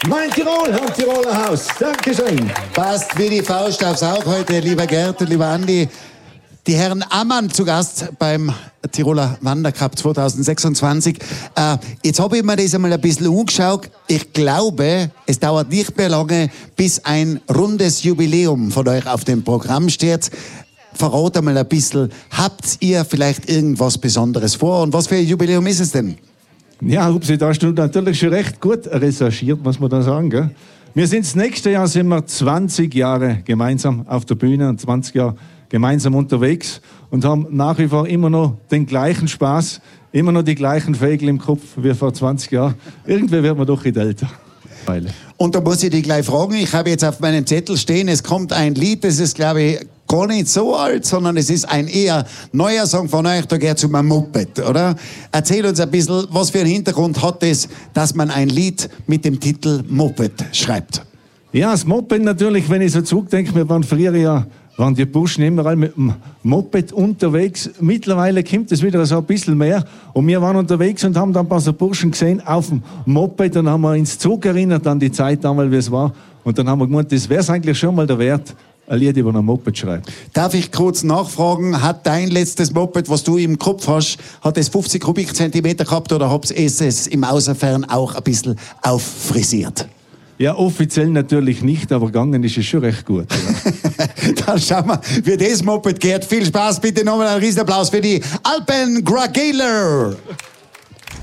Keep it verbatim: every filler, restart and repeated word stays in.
Mein Tirol am Tiroler Haus. Dankeschön. Passt wie die Faust aufs Auge heute, lieber Gerd und lieber Andi. Die Herren Ammann zu Gast beim Tiroler Wandercup zwanzig sechsundzwanzig. Äh, jetzt habe ich mir das einmal ein bisschen angeschaut. Ich glaube, es dauert nicht mehr lange, bis ein rundes Jubiläum von euch auf dem Programm steht. Verrat einmal ein bisschen, habt ihr vielleicht irgendwas Besonderes vor? Und was für ein Jubiläum ist es denn? Ja, Hupsi, da hast du natürlich schon recht gut recherchiert, muss man da sagen. Gell? Wir sind das nächste Jahr sind wir zwanzig Jahre gemeinsam auf der Bühne und zwanzig Jahre gemeinsam unterwegs und haben nach wie vor immer noch den gleichen Spaß, immer noch die gleichen Fägel im Kopf wie vor zwanzig Jahren. Irgendwie wird man doch nicht älter. Und da muss ich dich gleich fragen, ich habe jetzt auf meinem Zettel stehen, es kommt ein Lied, das ist, glaube ich, gar nicht so alt, sondern es ist ein eher neuer Song von euch, da geht es um ein Moped, oder? Erzähl uns ein bisschen, was für einen Hintergrund hat es, dass man ein Lied mit dem Titel Moped schreibt? Ja, das Moped natürlich, wenn ich so zurückdenke, wir waren früher ja, waren die Burschen immer alle mit dem Moped unterwegs. Mittlerweile kommt es wieder so ein bisschen mehr. Und wir waren unterwegs und haben dann ein paar so Burschen gesehen auf dem Moped. Und haben wir ins Zug erinnert an die Zeit damals, wie es war. Und dann haben wir gemeint, das wäre es eigentlich schon mal der Wert, ein Lied über ein Moped schreiben. Darf ich kurz nachfragen, hat dein letztes Moped, was du im Kopf hast, hat es fünfzig Kubikzentimeter gehabt oder habt ihr es im Außenfern auch ein bisschen auffrisiert? Ja, offiziell natürlich nicht, aber gegangen ist es schon recht gut. Ja. Dann schauen wir, wie das Moped geht. Viel Spaß, bitte nochmal einen Riesenapplaus für die Alpen Gragiler.